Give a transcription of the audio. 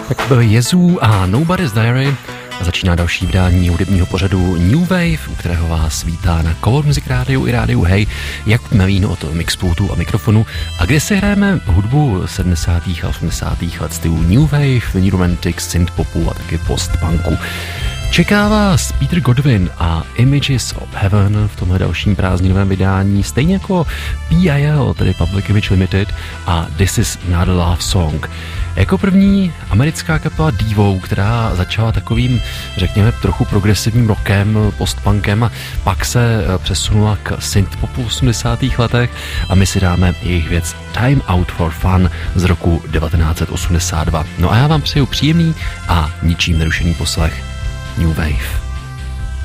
Tak byl Jezu a Nobody's Diary a začíná další vydání hudebního pořadu New Wave, u kterého vás vítá na Color Music Rádiu i Rádiu Hey Jakub Melín od mixpultu a mikrofonu, a kde si hrajeme hudbu 70. a 80. let stylu New Wave, New Romantic, synthpopu a taky postpunku. Čeká vás Peter Godwin a Images of Heaven v tomhle dalším prázdninovém vydání, stejně jako PIL, tedy Public Image Limited, a This Is Not a Love Song. Jako první americká kapela Devo, která začala takovým, řekněme, trochu progresivním rockem, postpunkem a pak se přesunula k synthpopu v 80. letech, a my si dáme jejich věc Time Out for Fun z roku 1982. No a já vám přeju příjemný a ničím nerušený poslech New Wave.